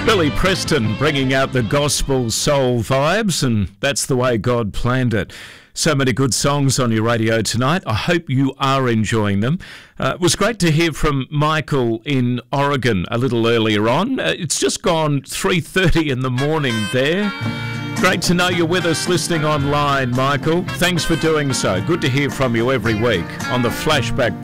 Billy Preston bringing out the gospel soul vibes, and that's the way God planned it. So many good songs on your radio tonight. I hope you are enjoying them. It was great to hear from Michael in Oregon a little earlier on. It's just gone 3:30 in the morning there. Great to know you're with us listening online, Michael. Thanks for doing so. Good to hear from you every week on the Flashback